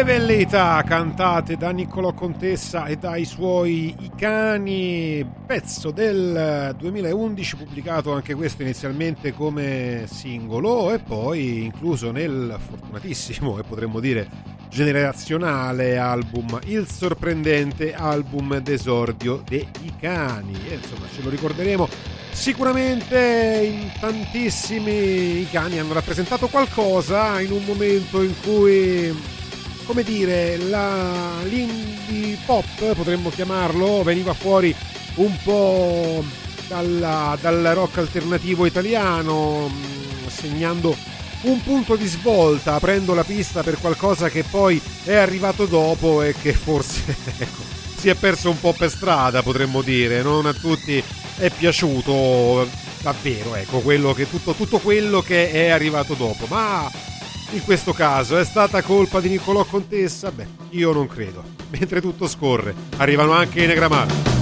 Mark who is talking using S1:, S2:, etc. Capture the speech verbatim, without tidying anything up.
S1: Velleità cantate da Niccolò Contessa e dai suoi I Cani, pezzo del duemilaundici, pubblicato anche questo inizialmente come singolo e poi incluso nel fortunatissimo e potremmo dire generazionale album Il sorprendente album d'esordio dei Cani. E insomma ce lo ricorderemo sicuramente in tantissimi. I Cani hanno rappresentato qualcosa in un momento in cui, come dire, la, l'indie pop, potremmo chiamarlo, veniva fuori un po' dalla, dal rock alternativo italiano, segnando un punto di svolta, aprendo la pista per qualcosa che poi è arrivato dopo e che forse ecco, si è perso un po' per strada, potremmo dire. Non a tutti è piaciuto davvero, ecco, quello che, tutto, tutto quello che è arrivato dopo, ma in questo caso è stata colpa di Niccolò Contessa? Beh, io non credo. Mentre tutto scorre, arrivano anche i Negramaro.